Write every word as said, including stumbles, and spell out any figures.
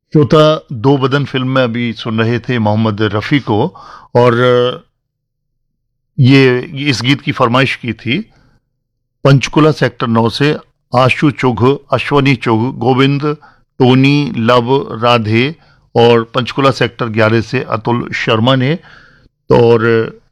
श्रोता, दो बदन फिल्म में अभी सुन रहे थे मोहम्मद रफ़ी को, और ये ये इस गीत की फरमाइश की थी पंचकुला सेक्टर नौ से आशु चुघ, अश्वनी चुघ, गोविंद, टोनी, लव, राधे, और पंचकुला सेक्टर ग्यारह से अतुल शर्मा ने। तो और